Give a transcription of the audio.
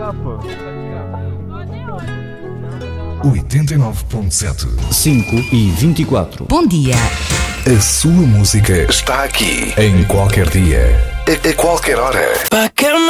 89.7. 5h24. Bom dia. A sua música está aqui. Em qualquer dia. A qualquer hora.